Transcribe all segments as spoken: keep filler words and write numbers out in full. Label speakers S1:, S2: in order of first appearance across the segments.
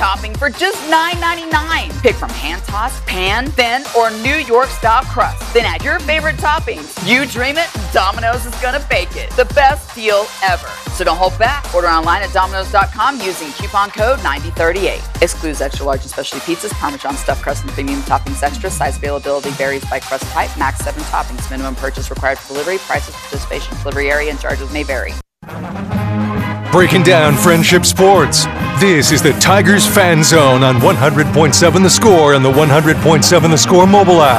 S1: topping for just nine ninety-nine. Pick from hand-tossed, pan, thin, or New York-style crust. Then add your favorite toppings. You dream it, Domino's is gonna bake it. The best deal ever. So don't hold back. Order online at Domino's dot com using coupon code ninety thirty-eight. Excludes extra large and specialty pizzas, Parmesan stuffed crust, and premium toppings extra. Size availability varies by crust type. Max seven toppings. Minimum purchase required for delivery. Prices, participation, delivery area, and charges may vary.
S2: Breaking down Friendship Sports. This is the Tigers Fan Zone on one hundred point seven The Score and the one hundred point seven The Score mobile app.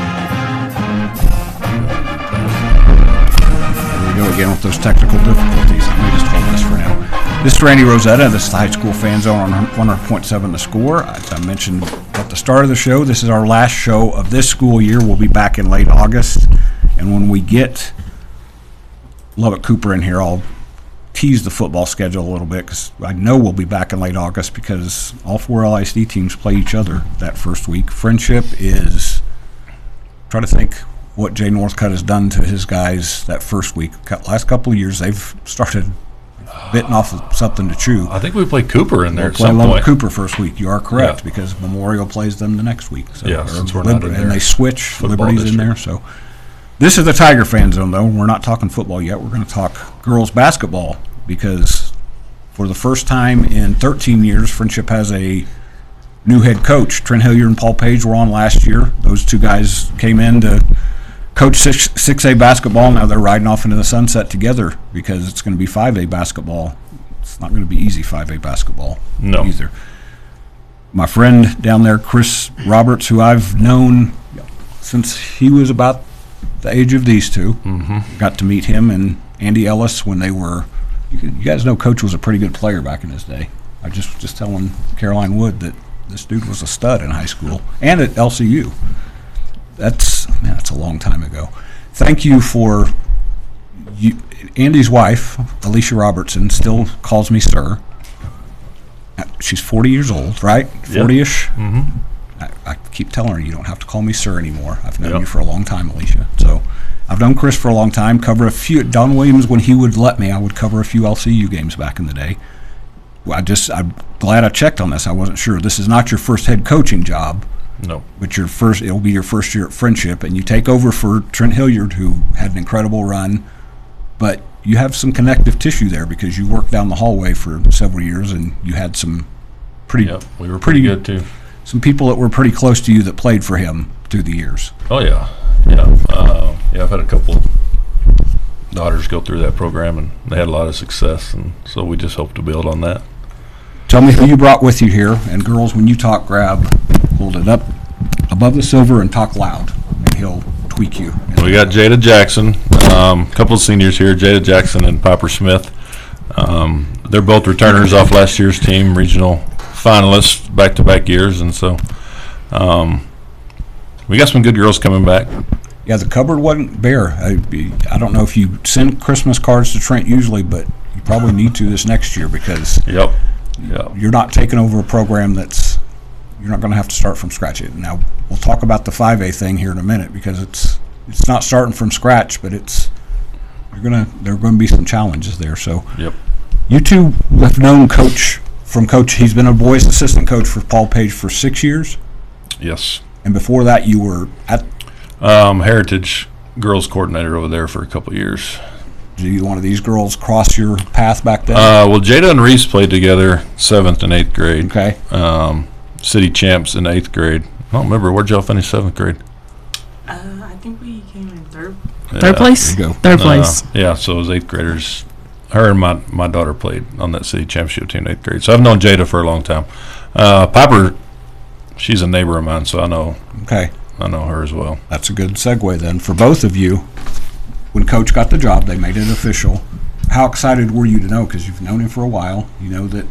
S3: Here we go again with those technical difficulties. Let me just hold this for now. This is Randy Rosetta. This is the High School Fan Zone on one hundred point seven The Score. As I mentioned at the start of the show, this is our last show of this school year. We'll be back in late August. And when we get Lubbock Cooper in here, I'll tease the football schedule a little bit because I know we'll be back in late August because all four L I S D teams play each other that first week. Friendship is, try to think what Jay Northcutt has done to his guys that first week. Last couple of years, they've started bitten off of something to chew.
S4: I think we play Cooper in there
S3: We'll
S4: at
S3: play
S4: some
S3: Lubbock
S4: point.
S3: Cooper first week. You are correct
S4: Yeah.
S3: because Memorial plays them the next week. So,
S4: Yeah,
S3: or
S4: since we're
S3: Liber-
S4: not in
S3: and
S4: there.
S3: they switch.
S4: Football
S3: Liberty's in
S4: district.
S3: there. So this is the Tiger Fan Zone, though. We're not talking football yet. We're going to talk girls basketball because for the first time in thirteen years, Friendship has a new head coach. Trent Hilliard and Paul Page were on last year. Those two guys came in to coach six, 6A basketball. Now they're riding off into the sunset together because it's going to be five A basketball. It's not going to be easy five A basketball
S4: No.
S3: either. My friend down there, Chris Roberts, who I've known since he was about the age of these two,
S4: Mm-hmm.
S3: got to meet him and Andy Ellis when they were. You guys know Coach was a pretty good player back in his day. I just just telling Caroline Wood that this dude was a stud in high school and at L C U. That's man, that's a long time ago. Thank you for you. Andy's wife, Alicia Robertson, still calls me sir. She's forty years old, right? forty-ish.
S4: Mm-hmm.
S3: I, I keep telling her you don't have to call me sir anymore. I've known
S4: Yep.
S3: you for a long time, Alicia. So I've known Chris for a long time. Cover a few. Don Williams, when he would let me, I would cover a few L C U games back in the day. Well, I just I'm glad I checked on this. I wasn't sure. This is not your first head coaching job,
S4: No.
S3: but your first. It'll be your first year at Friendship, and you take over for Trent Hilliard, who had an incredible run. But you have some connective tissue there because you worked down the hallway for several years, and you had some pretty
S4: Yep. We were pretty, good too.
S3: some people that were pretty close to you that played for him through the years.
S4: Oh yeah, yeah, uh, yeah. I've had a couple daughters go through that program, and they had a lot of success, and so we just hope to build on that.
S3: Tell me who you brought with you here, and girls, when you talk, grab, hold it up above the silver and talk loud, and he'll tweak you.
S4: We got Jada Jackson, a um, couple of seniors here, Jada Jackson and Piper Smith. Um, they're both returners off last year's team, regional finalists, back-to-back years, and so um, we got some good girls coming back.
S3: Yeah, the cupboard wasn't bare. I, I don't know if you send Christmas cards to Trent usually, but you probably need to this next year because
S4: Yep. Yep.
S3: you're not taking over a program that's you're not going to have to start from scratch. Now we'll talk about the five A thing here in a minute because it's it's not starting from scratch, but it's you're gonna there are going to be some challenges there. So
S4: Yep.
S3: you two have known Coach from Coach. He's been a boys' assistant coach for Paul Page for six years,
S4: Yes.
S3: and before that you were at
S4: Um, Heritage girls coordinator over there for a couple of years.
S3: did you one of these girls cross your path back then?
S4: Uh, well, Jada and Reese played together seventh and eighth grade.
S3: okay.
S4: Um, city champs in eighth grade. I don't remember. Where'd y'all finish seventh grade?
S5: Uh, I think we came in third.
S4: Yeah.
S5: Third place.
S3: There you go.
S5: Third place.
S4: Uh, yeah, so it was eighth graders. Her and my, my daughter played on that city championship team in eighth grade. So I've known Jada for a long time. Uh, Piper, she's a neighbor of mine, so I know
S3: Okay.
S4: I know her as well.
S3: That's a good segue then for both of you. When Coach got the job, they made it official. How excited were you to know? Because you've known him for a while. You know that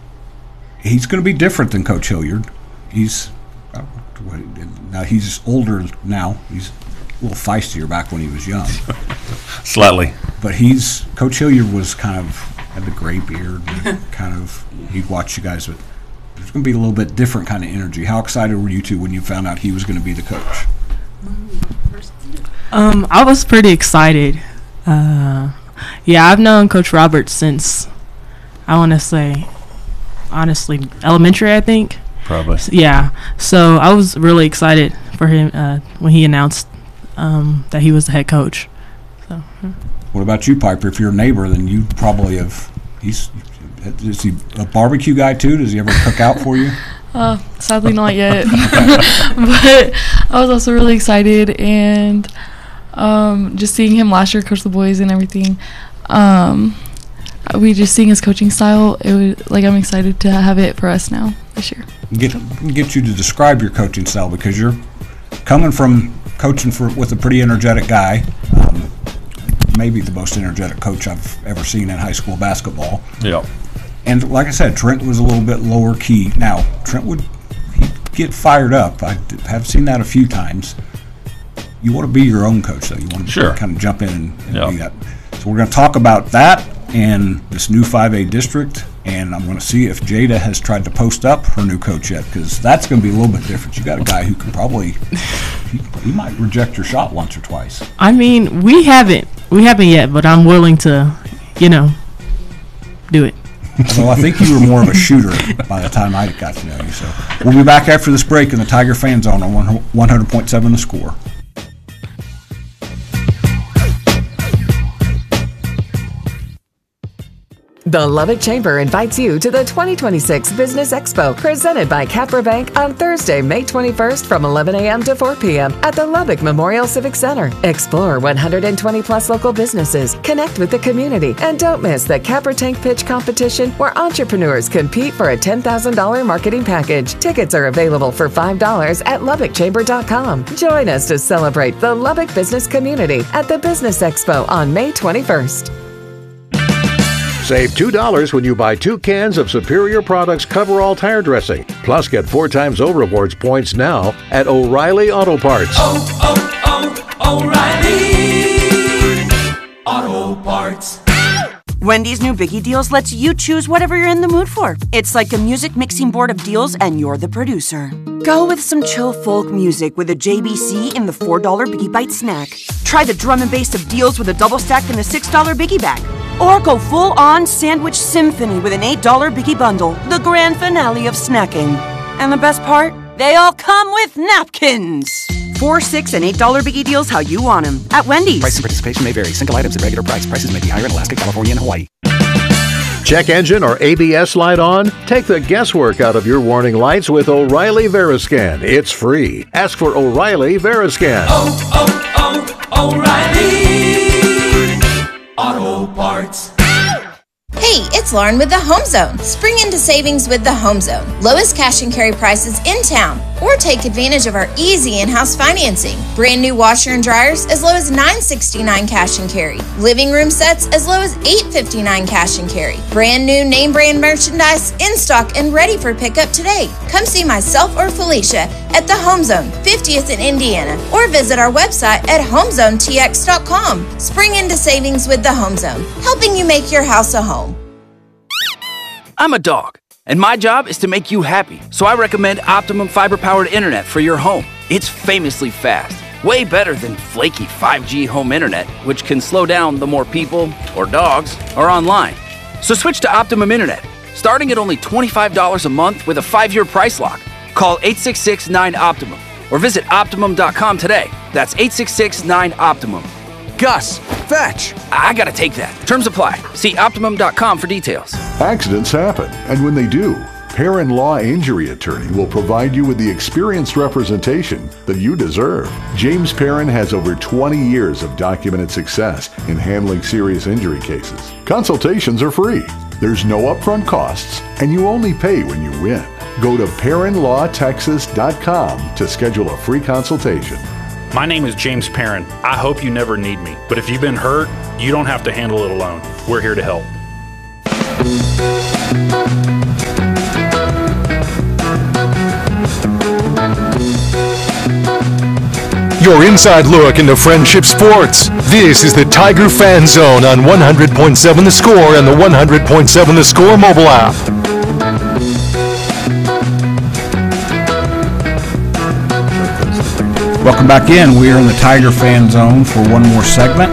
S3: he's going to be different than Coach Hilliard. He's uh, now he's older now. He's a little feistier back when he was young.
S4: Slightly.
S3: But he's Coach Hilliard was kind of had the gray beard, and kind of he'd watch you guys. But there's going to be a little bit different kind of energy. How excited were you two when you found out he was going to be the coach?
S5: Um, I was pretty excited. Uh, yeah, I've known Coach Roberts since I want to say honestly, elementary, I think.
S4: Probably.
S5: Yeah. So I was really excited for him uh, when he announced um, that he was the head coach. So.
S3: What about you, Piper? If you're a neighbor, then you probably have. He's is he a barbecue guy too? Does he ever cook out for you?
S6: Uh, sadly not yet. But I was also really excited, and um, just seeing him last year coach the boys and everything. Um, we just seeing his coaching style. It was like I'm excited to have it for us now this year.
S3: Get get you to describe your coaching style, because you're coming from coaching for with a pretty energetic guy. Um, maybe the most energetic coach I've ever seen in high school basketball.
S4: Yeah.
S3: And like I said, Trent was a little bit lower key. Now, Trent would he'd get fired up. I have seen that a few times. You want to be your own coach, though. You want to
S4: sure.
S3: kind of jump in and, and
S4: yeah.
S3: be that. So we're going to talk about that and this new five A district, and I'm going to see if Jada has tried to post up her new coach yet, because that's going to be a little bit different. You got a guy who can probably he, he might reject your shot once or twice.
S5: I mean, we haven't we haven't yet, but I'm willing to, you know, do it.
S3: Although I think you were more of a shooter by the time I got to know you. So we'll be back after this break in the Tiger Fan Zone on one hundred point seven The Score.
S7: The Lubbock Chamber invites you to the twenty twenty-six Business Expo, presented by Capra Bank on Thursday, May twenty-first from eleven a.m. to four p.m. at the Lubbock Memorial Civic Center. Explore one hundred twenty plus local businesses, connect with the community, and don't miss the Capra Tank Pitch competition, where entrepreneurs compete for a ten thousand dollars marketing package. Tickets are available for five dollars at lubbock chamber dot com. Join us to celebrate the Lubbock business community at the Business Expo on May twenty-first.
S8: Save two dollars when you buy two cans of Superior Products Coverall Tire Dressing. Plus, get four times O Rewards points now at O'Reilly Auto Parts.
S9: Oh, oh, oh, O'Reilly Auto Parts.
S10: Wendy's new Biggie Deals lets you choose whatever you're in the mood for. It's like a music mixing board of deals, and you're the producer. Go with some chill folk music with a J B C in the four dollar Biggie Bite snack. Try the drum and bass of deals with a double stack in the six dollar Biggie Bag. Or go full-on sandwich symphony with an eight dollar Biggie Bundle, the grand finale of snacking. And the best part? They all come with napkins. Four, six, and eight dollar Biggie Deals how you want them at Wendy's.
S11: Price and participation may vary. Single items at regular price. Prices may be higher in Alaska, California, and Hawaii.
S8: Check engine or A B S light on? Take the guesswork out of your warning lights with O'Reilly Veriscan. It's free. Ask for O'Reilly Veriscan.
S9: Oh, oh, oh, O'Reilly Auto Parts.
S12: Hey, it's Lauren with the Home Zone. Spring into savings with the Home Zone. Lowest cash and carry prices in town. Or take advantage of our easy in-house financing. Brand new washer and dryers as low as nine dollars and sixty-nine cents cash and carry. Living room sets as low as eight dollars and fifty-nine cents cash and carry. Brand new name brand merchandise in stock and ready for pickup today. Come see myself or Felicia at the Home Zone, fiftieth in Indiana, or visit our website at home zone t x dot com. Spring into savings with the Home Zone, helping you make your house a home.
S13: I'm a dog, and my job is to make you happy. So I recommend Optimum fiber-powered internet for your home. It's famously fast, way better than flaky five G home internet, which can slow down the more people or dogs are online. So switch to Optimum Internet, starting at only twenty-five dollars a month with a five-year price lock. Call eight six six nine Optimum or visit optimum dot com today. That's eight six six nine Optimum. Gus, fetch! I gotta take that. Terms apply. See optimum dot com for details.
S14: Accidents happen, and when they do, Perrin Law Injury Attorney will provide you with the experienced representation that you deserve. James Perrin has over twenty years of documented success in handling serious injury cases. Consultations are free. There's no upfront costs, and you only pay when you win. Go to perrin law texas dot com to schedule a free consultation.
S15: My name is James Perrin. I hope you never need me, but if you've been hurt, you don't have to handle it alone. We're here to help.
S2: Your inside look into Friendship Sports. This is the Tiger Fan Zone on one hundred point seven The Score and the one hundred point seven The Score mobile app.
S3: Welcome back in. We are in the Tiger Fan Zone for one more segment.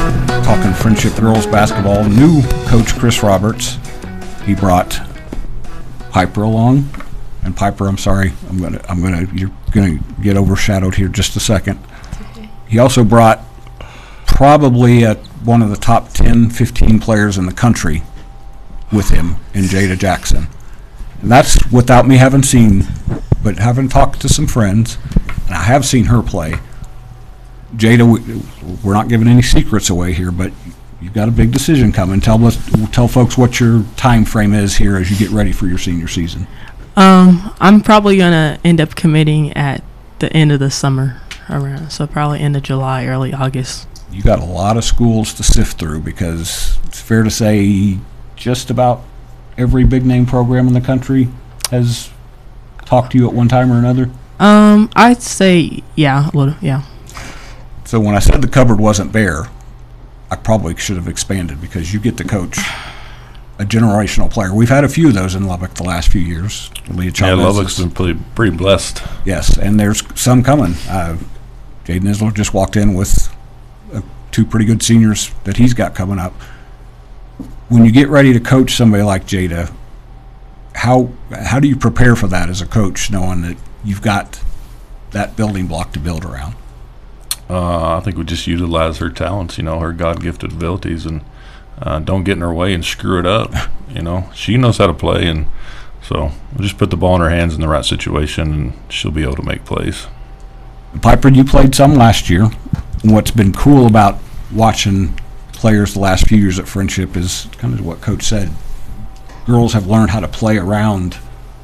S3: Talking Friendship Girls basketball. New coach Chris Roberts. He brought Piper along. And Piper, I'm sorry, I'm gonna, I'm gonna, you're gonna get overshadowed here just a second.
S6: Okay.
S3: He also brought probably a, one of the top ten, fifteen players in the country with him in Jada Jackson. And that's without me having seen, but having talked to some friends, and I have seen her play. Jada, we, we're not giving any secrets away here, but you've got a big decision coming. Tell us, tell folks what your time frame is here as you get ready for your senior season.
S5: Um, I'm probably gonna end up committing at the end of the summer around, so probably end of July, early August.
S3: You got a lot of schools to sift through because it's fair to say just about every big name program in the country has talked to you at one time or another.
S5: Um, I'd say yeah, a little, yeah.
S3: So when I said the cupboard wasn't bare, I probably should have expanded because you get to coach a generational player. We've had a few of those in Lubbock the last few years. Leah
S4: Yeah,
S3: Chavez
S4: Lubbock's
S3: is-
S4: been pretty, pretty blessed.
S3: Yes, and there's some coming. Uh, Jaden Isler just walked in with uh, two pretty good seniors that he's got coming up. When you get ready to coach somebody like Jada, how how do you prepare for that as a coach, knowing that you've got that building block to build around?
S4: Uh, I think we just utilize her talents, you know, her God-gifted abilities, and uh, don't get in her way and screw it up. You know, she knows how to play, and so we'll just put the ball in her hands in the right situation, and she'll be able to make plays.
S3: Piper, you played some last year. What's been cool about watching players the last few years at Friendship is kind of what Coach said. Girls have learned how to play around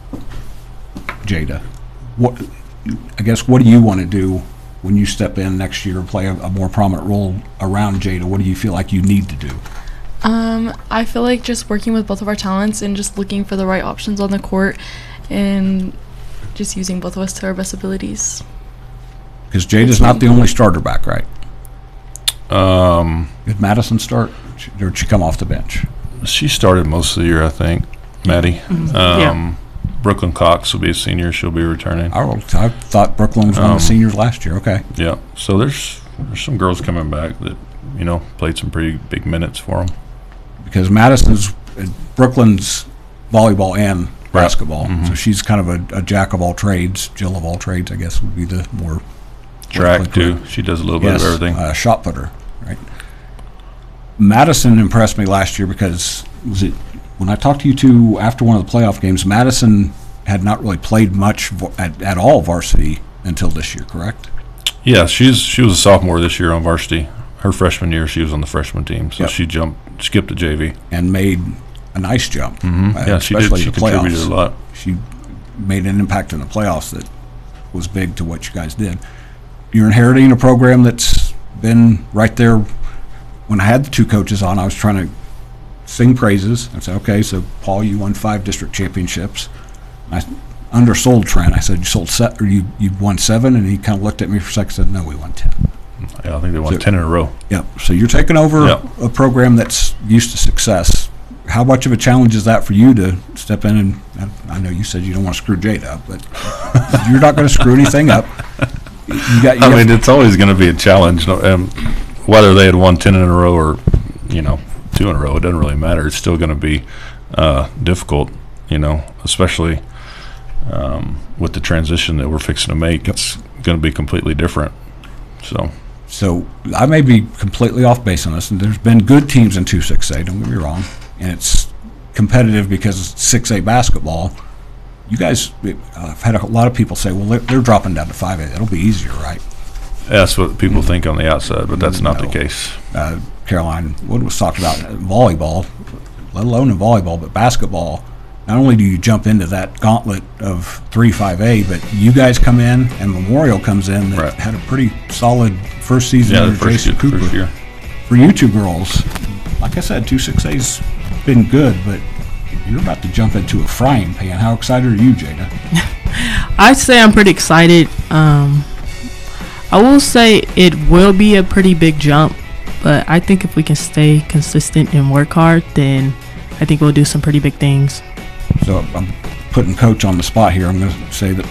S3: Jada. What, I guess, what do you want to do when you step in next year and play a, a more prominent role around Jada? What do you feel like you need to do?
S6: Um, I feel like just working with both of our talents and just looking for the right options on the court and just using both of us to our best abilities.
S3: Because Jada's not the only starter back, right?
S4: Um,
S3: Did Madison start, or did she come off the bench?
S4: She started most of the year, I think, Maddie.
S3: Mhm.
S4: Um,
S3: Yeah.
S4: Brooklyn Cox will be a senior. She'll be returning.
S3: I, I thought Brooklyn was one of
S4: Um,
S3: the seniors last year. Okay.
S4: Yeah. So there's there's some girls coming back that, you know, played some pretty big minutes for them.
S3: Because Madison's, uh, Brooklyn's volleyball and basketball,
S4: Mhm.
S3: so she's kind of a, a jack of all trades, Jill of all trades, I guess would be the more
S4: Track, too. She does a little bit of
S3: Yes,
S4: everything.
S3: Uh, shot putter, right? Madison impressed me last year because was it when I talked to you two after one of the playoff games, Madison had not really played much vo- at, at all varsity until this year, correct?
S4: Yeah, she's she was a sophomore this year on varsity. Her freshman year, she was on the freshman team, so
S3: Yep.
S4: she jumped, skipped to J V,
S3: and made a nice jump.
S4: Mhm.
S3: uh,
S4: Yeah, she did.
S3: especially
S4: She
S3: in the playoffs.
S4: contributed a lot.
S3: She made an impact in the playoffs that was big to what you guys did. You're inheriting a program that's been right there. When I had the two coaches on, I was trying to sing praises and say, okay, so Paul, you won five district championships. I undersold Trent. I said, you sold se- or you you won seven, and he kind of looked at me for a second and said, no, we won ten.
S4: Yeah, I think they won
S3: So-
S4: ten in a row.
S3: Yep. So you're taking over
S4: Yep.
S3: a program that's used to success. How much of a challenge is that for you to step in and, I know you said you don't want to screw Jade up, but you're not going to screw anything up. You got. You
S4: I
S3: have-
S4: mean, it's always going to be a challenge, no- um, whether they had won ten in a row or, you know, two in a row. It doesn't really matter. It's still going to be uh, difficult, you know, especially um, with the transition that we're fixing to make. It's going to be completely different. So,
S3: So I may be completely off base on this, and there's been good teams in two six A, don't get me wrong, and it's competitive because it's six A basketball. You guys, uh, I've had a lot of people say, well, they're, they're dropping down to five A. That'll be easier, right?
S4: that's what people think on the outside, but that's not the case.
S3: Uh, Caroline Wood was talked about in volleyball, let alone in volleyball, but basketball. Not only do you jump into that gauntlet of three five A, but you guys come in, and Memorial comes in that
S4: Right.
S3: had a pretty solid first season
S4: Yeah, the
S3: under
S4: first
S3: Jason
S4: year-
S3: Cooper.
S4: first year.
S3: For you two girls, like I said, two six A's been good, but you're about to jump into a frying pan. How excited are you, Jada?
S5: I'd say I'm pretty excited. Um, I will say it will be a pretty big jump, but I think if we can stay consistent and work hard, then I think we'll do some pretty big things.
S3: So I'm putting Coach on the spot here. I'm going to say that